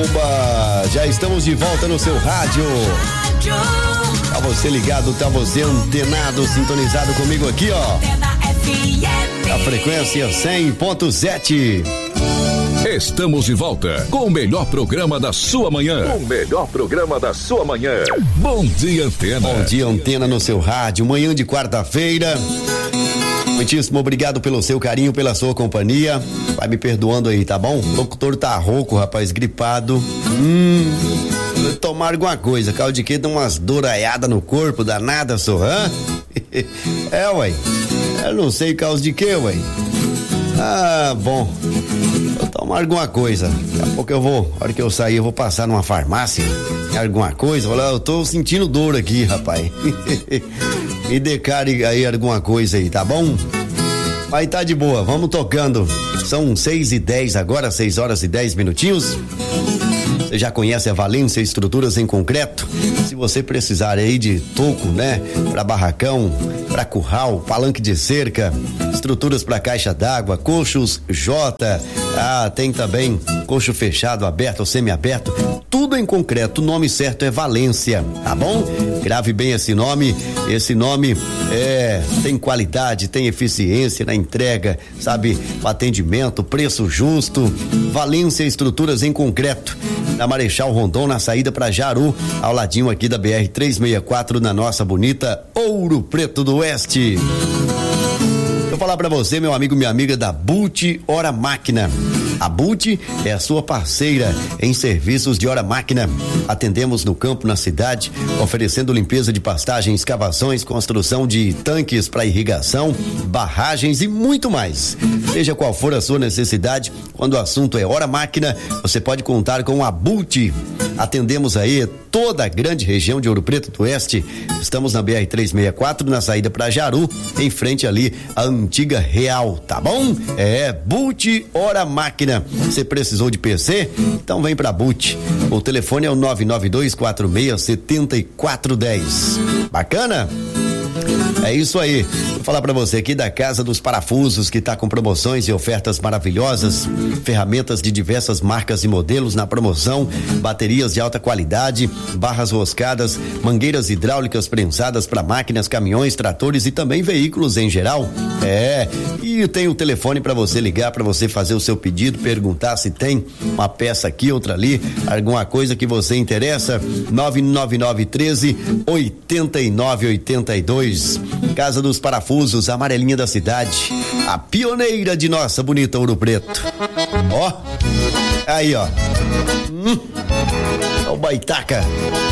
Oba! Já estamos de volta no seu rádio. Tá você ligado, tá você antenado, sintonizado comigo aqui, ó. A frequência 100.7. Estamos de volta com o melhor programa da sua manhã. Bom dia, Antena. Bom dia, Antena no seu rádio. Manhã de quarta-feira. Muitíssimo obrigado pelo seu carinho, pela sua companhia. Vai me perdoando aí, tá bom? O locutor tá rouco, rapaz, gripado. Tomar alguma coisa. Caldo de quê? Dá umas doraiadas no corpo, danada, só, hã? Ué. Eu não sei causa de quê, ué. Ah, bom. Vou tomar alguma coisa. Daqui a pouco eu vou, na hora que eu sair, eu vou passar numa farmácia. Alguma coisa. Vou lá, eu tô sentindo dor aqui, rapaz. Me decare aí alguma coisa aí, tá bom? Aí tá de boa, vamos tocando. São 6:10 agora, 6 horas e 10 minutinhos. Você já conhece a Valência Estruturas em Concreto? Se você precisar aí de toco, né? Pra barracão, pra curral, palanque de cerca, estruturas pra caixa d'água, coxos J, tem também coxo fechado, aberto ou semi-aberto, tudo em concreto. O nome certo é Valência, tá bom? Grave bem esse nome tem qualidade, tem eficiência na entrega, sabe? O atendimento, preço justo. Valência Estruturas em Concreto, na Marechal Rondon, na saída para Jaru, ao ladinho aqui da BR-364, na nossa bonita Ouro Preto do Oeste. Vou falar para você, meu amigo, minha amiga, da Bult Hora Máquina. A Bult é a sua parceira em serviços de hora máquina. Atendemos no campo, na cidade, oferecendo limpeza de pastagem, escavações, construção de tanques para irrigação, barragens e muito mais. Seja qual for a sua necessidade, quando o assunto é hora máquina, você pode contar com a Bult. Atendemos aí toda a grande região de Ouro Preto do Oeste. Estamos na BR-364, na saída para Jaru, em frente ali à antiga Real, tá bom? Bult Hora Máquina. Você precisou de PC? Então vem pra Bult. O telefone é o 992467410. Bacana? É isso aí. Vou falar pra você aqui da Casa dos Parafusos, que tá com promoções e ofertas maravilhosas, ferramentas de diversas marcas e modelos na promoção, baterias de alta qualidade, barras roscadas, mangueiras hidráulicas prensadas para máquinas, caminhões, tratores e também veículos em geral. E tem o telefone para você ligar, para você fazer o seu pedido, perguntar se tem uma peça aqui, outra ali, alguma coisa que você interessa. 99913-8982. Casa dos Parafusos, a amarelinha da cidade, a pioneira de nossa bonita Ouro Preto. Ó, aí ó, o Baitaca.